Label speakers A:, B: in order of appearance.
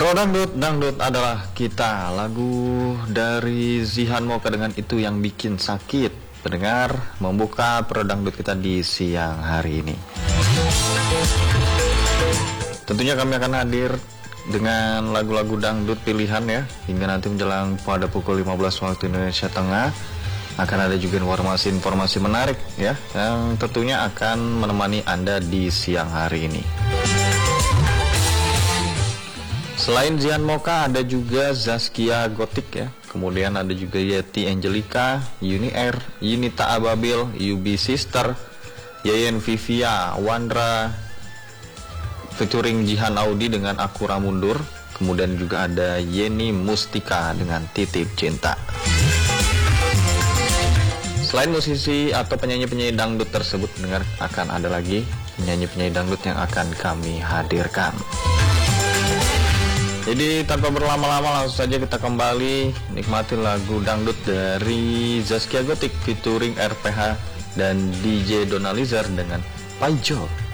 A: Bro Dangdut, dangdut adalah kita. Lagu dari Zihan Mocha dengan Itu Yang Bikin Sakit. Pendengar, membuka Bro Dangdut kita di siang hari ini. Tentunya kami akan hadir dengan lagu-lagu dangdut pilihan ya, hingga nanti menjelang pada pukul 15 waktu Indonesia Tengah. Akan ada juga informasi-informasi menarik ya, yang tentunya akan menemani Anda di siang hari ini. Selain Zihan Mocha, ada juga Zaskia Gotik ya. Kemudian ada juga Yeti Angelica, Uni Air, Yunita Ababil, Yubi Sister, Yayan Vivia, Wandra, featuring Jihan Audi dengan Aku Ramundur. Kemudian juga ada Yeni Mustika dengan Titip Cinta. Selain musisi atau penyanyi-penyanyi dangdut tersebut, dengar akan ada lagi penyanyi-penyanyi dangdut yang akan kami hadirkan. Jadi tanpa berlama-lama langsung saja kita kembali nikmati lagu dangdut dari Zaskia Gotik featuring RPH dan DJ Donalizer dengan Paijo.